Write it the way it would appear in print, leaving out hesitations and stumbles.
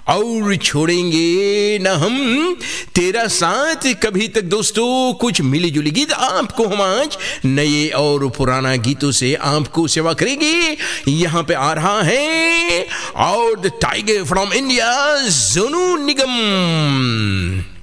और छोड़ेंगे न हम तेरा साथ कभी तक। दोस्तों, कुछ मिली जुली गीत आपको हम आज नए और पुराना गीतों से आपको सेवा करेंगे। यहाँ पे आ रहा है और the tiger from India, Sonu Nigam.